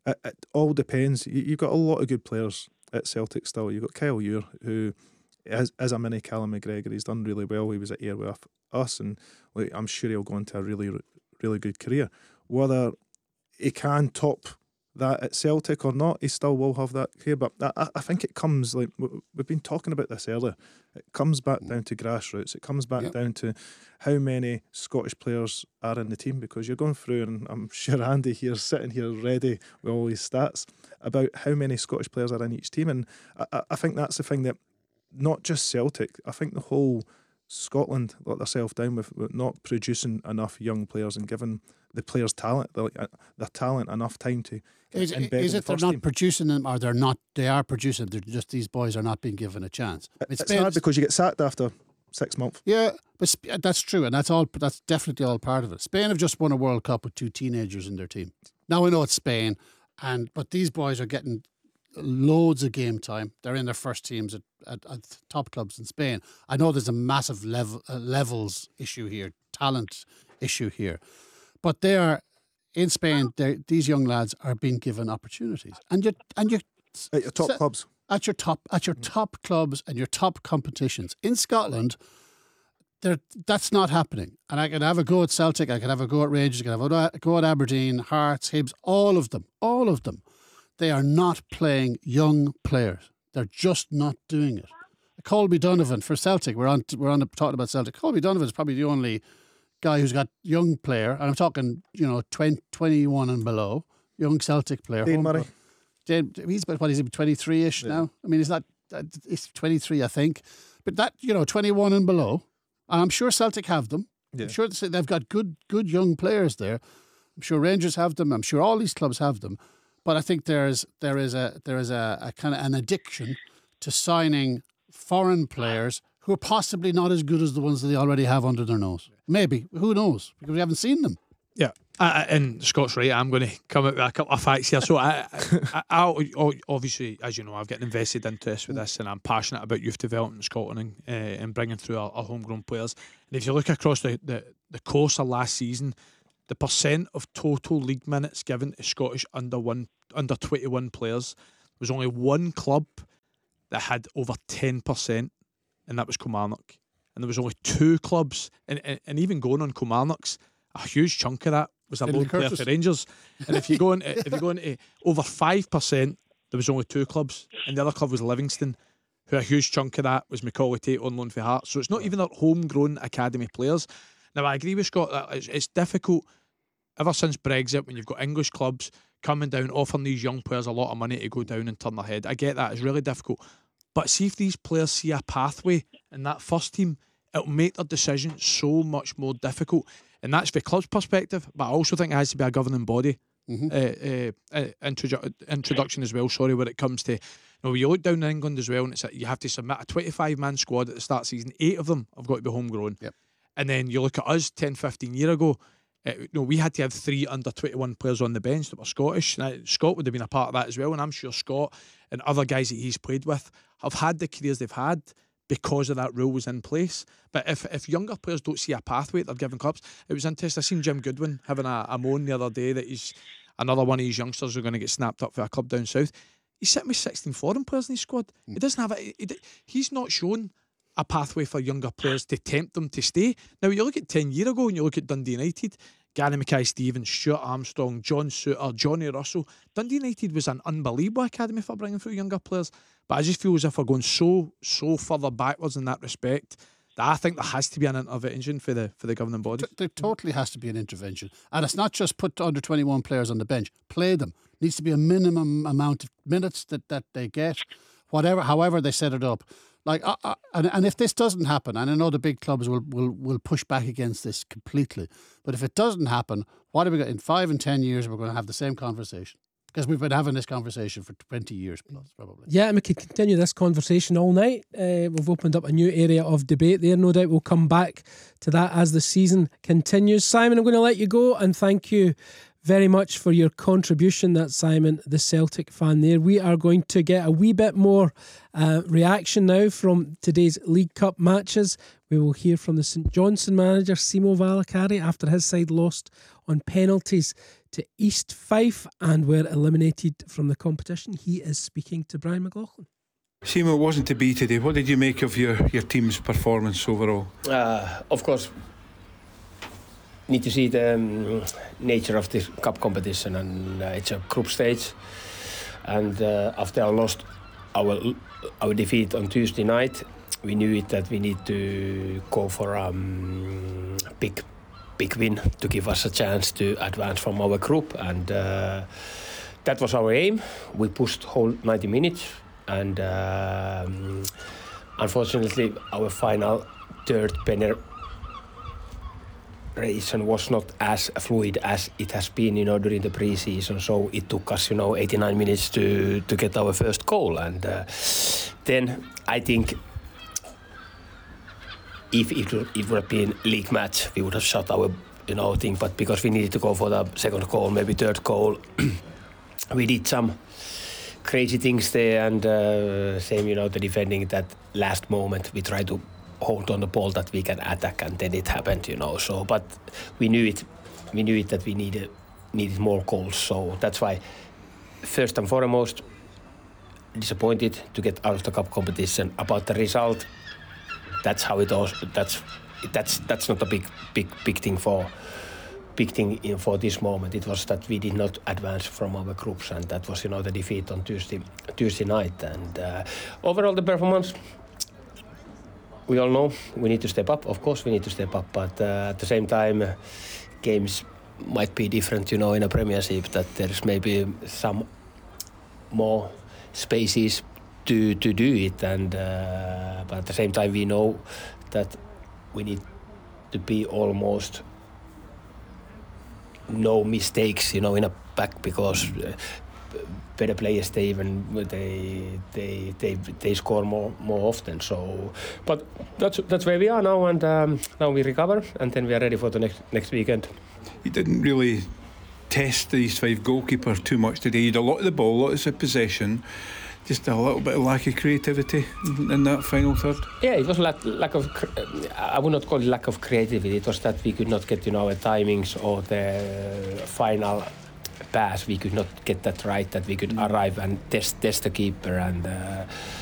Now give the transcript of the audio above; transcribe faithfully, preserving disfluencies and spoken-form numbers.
it, it all depends. You, you've got a lot of good players at Celtic still. You've got Kyle Ure, who is, is a mini Callum McGregor. He's done really well. He was at Ayr with us, and like, I'm sure he'll go into a really, really good career. Whether he can top that at Celtic or not, he still will have that career. But I, I think it comes, like we've been talking about this earlier, it comes back down to grassroots. It comes back yep. down to how many Scottish players are in the team, because you're going through, and I'm sure Andy here sitting here ready with all these stats about how many Scottish players are in each team. And I, I think that's the thing, that not just Celtic, I think the whole Scotland let themselves down with, with not producing enough young players and giving the players talent, their, their talent enough time to is, embed is in it the they're not team. producing them, or they're not? They are producing. They're just, these boys are not being given a chance. It's, it's hard because you get sacked after six months. Yeah, but Sp- that's true, and that's all. That's definitely all part of it. Spain have just won a World Cup with two teenagers in their team. Now I know it's Spain, and but these boys are getting loads of game time. They're in their first teams at, at, at top clubs in Spain. I know there's a massive level uh, levels issue here, talent issue here, but they are in Spain. These young lads are being given opportunities, and you and you at your top so, clubs, at your top at your top clubs and your top competitions in Scotland. There, that's not happening. And I can have a go at Celtic. I can have a go at Rangers. I can have a go at Aberdeen, Hearts, Hibs. All of them, all of them. They are not playing young players. They're just not doing it. Colby Donovan for Celtic. We're on. We're on the, talking about Celtic. Colby Donovan is probably the only guy who's got young player, and I'm talking, you know, twenty, twenty-one and below, young Celtic player. Dane Murray. Dane, he's about, what is he, twenty-three-ish yeah. now? I mean, he's not. He's twenty-three, I think. But that, you know, twenty-one and below, and I'm sure Celtic have them. Yeah. I'm sure they've got good, good young players there. I'm sure Rangers have them. I'm sure all these clubs have them. But I think there's there is a there is a, a kind of an addiction to signing foreign players who are possibly not as good as the ones that they already have under their nose. Maybe, who knows? Because we haven't seen them. Yeah, I, and Scott's right. I'm going to come out with a couple of facts here. So I, I, I, I obviously, as you know, I've getting invested into this with this, and I'm passionate about youth development in Scotland and, uh, and bringing through our, our homegrown players. And if you look across the, the, the course of last season, the percent of total league minutes given to Scottish under one under twenty-one players was only one club that had over ten percent, and that was Kilmarnock. And there was only two clubs, and, and, and even going on Kilmarnock's, a huge chunk of that was a lone player for Rangers. And if you go into if you go into over five percent, there was only two clubs, and the other club was Livingston, who a huge chunk of that was Macaulay Tate on loan for Hearts. So it's not even our homegrown academy players. Now I agree with Scott that it's, it's difficult. Ever since Brexit, when you've got English clubs coming down, offering these young players a lot of money to go down and turn their head, I get that, it's really difficult. But see if these players see a pathway in that first team, it'll make their decision so much more difficult. And that's for club's perspective, but I also think it has to be a governing body mm-hmm. uh, uh, uh, introdu- introduction as well, sorry, when it comes to, you know, you look down in England as well, and it's a, you have to submit a twenty-five man squad at the start of the season, eight of them have got to be homegrown. Yep. And then you look at us ten, fifteen years ago, Uh, you know, we had to have three under twenty-one players on the bench that were Scottish. Now, Scott would have been a part of that as well, and I'm sure Scott and other guys that he's played with have had the careers they've had because of that rule was in place. But if if younger players don't see a pathway they're given clubs, it was interesting. I seen Jim Goodwin having a, a moan the other day that he's another one of his youngsters who are going to get snapped up for a club down south. He's sitting with sixteen foreign players in his squad. Mm. He doesn't have a, he, he's not shown a pathway for younger players to tempt them to stay. Now, you look at ten years ago and you look at Dundee United, Gary Mackay-Stevens, Stuart Armstrong, John Souttar, Johnny Russell. Dundee United was an unbelievable academy for bringing through younger players. But I just feel as if we're going so, so further backwards in that respect that I think there has to be an intervention for the for the governing body. There totally has to be an intervention. And it's not just put under twenty-one players on the bench. Play them. Needs to be a minimum amount of minutes that, that they get, whatever, however they set it up. Like, uh, uh, and, and if this doesn't happen, and I know the big clubs will, will, will push back against this completely, but if it doesn't happen, what are we got in five and ten years? We're going to have the same conversation because we've been having this conversation for twenty years plus, probably. Yeah, and we could continue this conversation all night. Uh, we've opened up a new area of debate there. No doubt we'll come back to that as the season continues. Simon, I'm going to let you go, and thank you very much for your contribution. That's Simon, the Celtic fan there. We are going to get a wee bit more uh, reaction now from today's League Cup matches. We will hear from the St Johnstone manager, Simo Valakari, after his side lost on penalties to East Fife and were eliminated from the competition. He is speaking to Brian McLaughlin. Seamus, it wasn't to be today. What did you make of your, your team's performance overall? Uh, of course, need to see the um, nature of this cup competition, and uh, it's a group stage. And uh, after I lost our our defeat on Tuesday night, we knew it that we need to go for a um, big, big win to give us a chance to advance from our group, and uh, that was our aim. We pushed whole ninety minutes, and um, unfortunately, our final third penalty was not as fluid as it has been, you know, during the pre-season. So it took us, you know, eighty-nine minutes to to get our first goal, and uh, then I think if it would, it would have been league match, we would have shot our, you know, thing. But because we needed to go for the second goal, maybe third goal, we did some crazy things there, and uh, same, you know, the defending that last moment we tried to hold on the ball that we can attack, and then it happened, you know. So, but we knew it, we knew it that we needed needed more goals. So that's why, first and foremost, disappointed to get out of the cup competition. About the result, that's how it was. That's that's that's not a big big big thing for big thing in, for this moment. It was that we did not advance from our groups, and that was, you know, the defeat on Tuesday Tuesday night. And uh, overall, the performance, we all know we need to step up. Of course, we need to step up, but uh, at the same time, uh, games might be different, you know, in a Premiership, that there's maybe some more spaces to to do it, and uh, but at the same time, we know that we need to be almost no mistakes, you know, in a back, because uh, better players, they even they they they they score more more often. So, but that's that's where we are now, and um, now we recover, and then we are ready for the next next weekend. You didn't really test the East Fife goalkeeper too much today. You had a lot of the ball, a lot of possession, just a little bit of lack of creativity in, in that final third. Yeah, it was lack, lack of. I would not call it lack of creativity. It was that we could not get, you know, our timings or the final pass. We could not get that right, that we could arrive and test test the keeper, and uh,